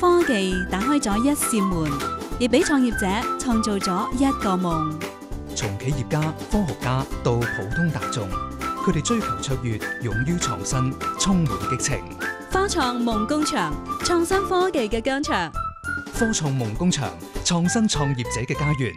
科技打開咗一扇門，亦俾創業者創造咗一個夢。 從企業家、科學家到普通大眾，佢哋追求卓越，勇於創新，充滿激情。 科創夢工場，創新科技嘅疆場。 科創夢工場，創新創業者嘅家園。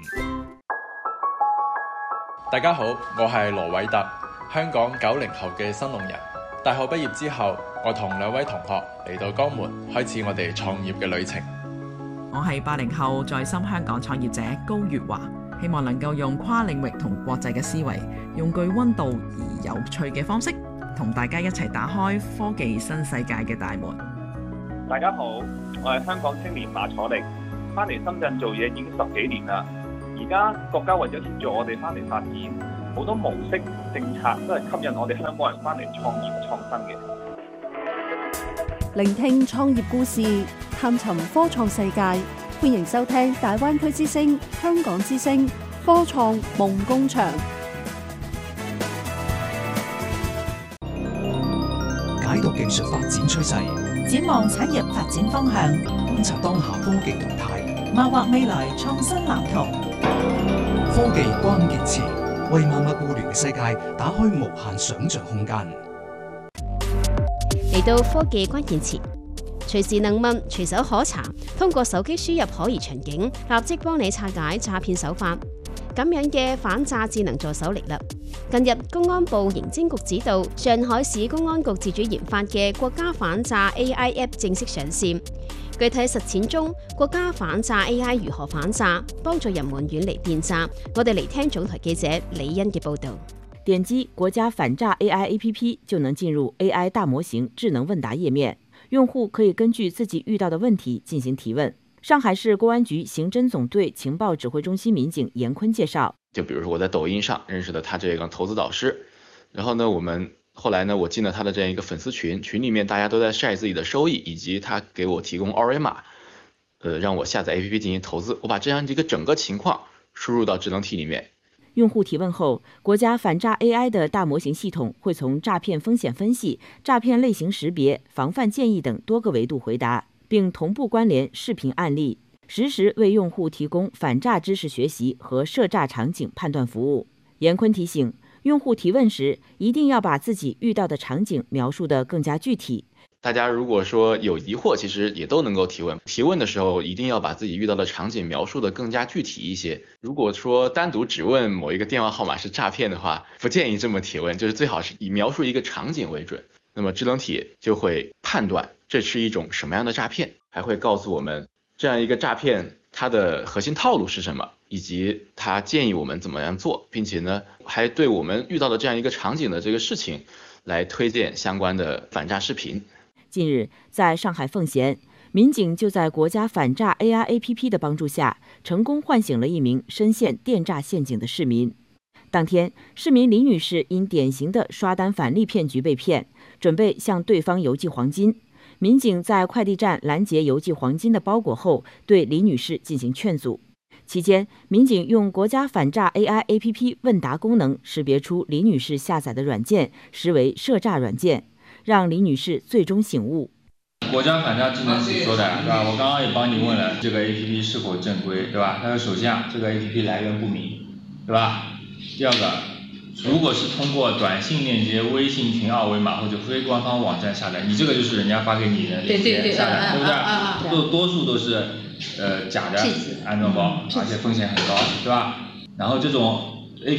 大家好，我係羅偉特，香港90後嘅新農人。大學畢業之後，我同2位同學嚟到江門，開始我哋創業嘅旅程。 我係80後在深香港創業者高月華，希望能夠用跨領域同國際嘅思維，用具溫度而有趣嘅方式，同大家一齊打開科技新世界嘅大門。 大家好，我係香港青年馬楚力，翻嚟深圳做嘢已經10幾年啦。而家國家為咗協助我哋翻嚟發展，好多模式政策都係吸引我哋香港人翻嚟創業創新嘅。 聆聽創業故事，探尋科創世界，歡迎收聽大灣區之聲、香港之聲科創夢工場。 解讀技術發展趨勢， 展望產業發展方向， 觀察當下科技動態， 謀劃未來創新藍圖。 科技關鍵詞，為萬物互聯嘅世界打開無限想像空間。 嚟到科技關鍵詞，隨時能問，隨手可查，通過手機輸入可疑場景，立即幫你拆解詐騙手法。咁樣嘅反詐智能助手嚟啦！近日，公安部刑偵局指導，上海市公安局自主研發嘅國家反詐 AI App 正式上線。具體實踐中，國家反詐 AI 如何反詐，幫助人們遠離電詐？我哋嚟聽總台記者李欣嘅報導。 點擊國家反詐 AI APP 就能進入 AI 大模型智能問答頁面，用戶可以根據自己遇到的問題進行提問。上海市公安局刑偵總隊情報指揮中心民警嚴坤介紹， 就比如說我在抖音上認識了他這個投資導師，然後呢，後來我進了他的這樣一個粉絲群，群裡面大家都在曬自己的收益，以及他給我提供二維碼，讓我下載 APP 進行投資。我把這樣一個整個情況輸入到智能體裡面。 用戶提問後，國家反詐 AI 的大模型系統會從詐騙風險分析、詐騙類型識別、防範建議等多個維度回答，並同步關聯視頻案例，實時為用戶提供反詐知識學習和涉詐場景判斷服務。嚴坤提醒，用戶提問時一定要把自己遇到的場景描述得更加具體。 大家如果說有疑惑，其實也都能夠提問。提問的時候一定要把自己遇到的場景描述得更加具體一些。如果說單獨只問某一個電話號碼是詐騙的話，不建議這麼提問，就是最好是以描述一個場景為準。那麼智能體就會判斷這是一種什麼樣的詐騙，還會告訴我們這樣一個詐騙它的核心套路是什麼，以及它建議我們怎麼樣做，並且呢，還對我們遇到的這樣一個場景的這個事情來推薦相關的反詐視頻。 近日，在上海奉賢，民警就在國家反詐 AI APP 的幫助下，成功喚醒了一名深陷電詐陷阱的市民。當天，市民李女士因典型的刷單返利騙局被騙，準備向對方郵寄黃金。民警在快遞站攔截郵寄黃金的包裹後，對李女士進行勸阻。期間，民警用國家反詐 AI APP 問答功能識別出李女士下載的軟件實為涉詐軟件，讓李女士最終醒悟。 國家反詐智能體說的，對吧？我剛剛也幫你問了，這個 APP 是否正規，對吧？他說首先這個 APP 來源不明，對吧？第二個，如果是通過短信鏈接、微信群二維碼或者非官方網站下載，你這個就是人家發給你的鏈接下載，對不對？多數都是假的安裝包，而且風險很高，對吧？然後這種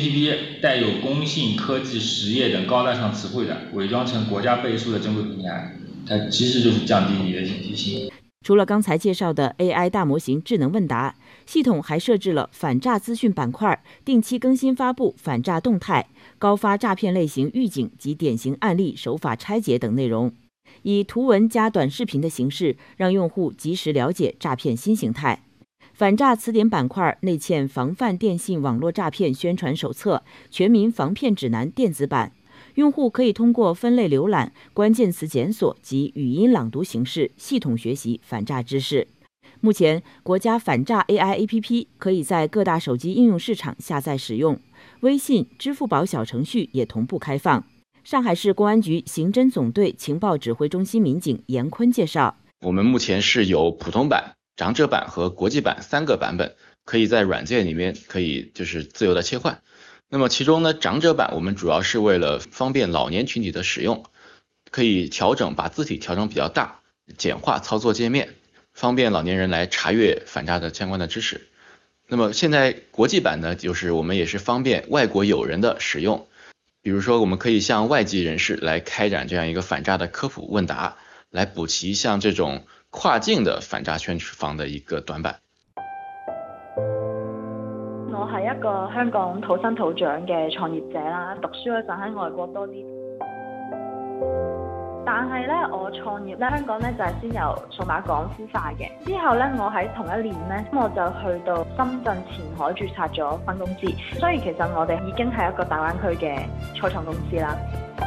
APP 帶有工信、科技、實業等高大上詞彙的，偽裝成國家背書的正規平台，它其實就是降低你的警惕性。 除了剛才介紹的 AI 大模型智能問答，系統還設置了反詐資訊板塊，定期更新發布反詐動態、高發詐騙類型預警及典型案例手法拆解等內容，以圖文加短視頻的形式，讓用戶及時了解詐騙新形態。反詐詞典板塊內嵌防範電信網絡詐騙宣傳手冊、全民防騙指南電子版，用戶可以通過分類瀏覽、關鍵詞檢索及語音朗讀形式系統學習反詐知識。目前，國家反詐 AI APP 可以在各大手機應用市場下載使用，微信、支付寶小程序也同步開放。上海市公安局刑偵總隊情報指揮中心民警嚴坤介紹， 我们目前是有普通版、长者版和国际版3个版本，可以在软件里面可以就是自由的切换。那么其中呢，长者版我们主要是为了方便老年群体的使用，可以把字体调整比较大，简化操作界面，方便老年人来查阅反诈的相关的知识。那么现在国际版呢，就是我们也是方便外国友人的使用，比如说我们可以向外籍人士来开展这样一个反诈的科普问答，来补齐像这种跨境的反诈宣防的一个短板。 我係一個香港土生土長嘅創業者啦，讀書嗰陣喺外國多啲。但係咧，我創業咧，香港咧就係先由數碼港孵化嘅。之後咧，我喺同一年咧，我就去到深圳前海註冊咗分公司，所以其實我哋已經係一個大灣區嘅初創公司啦。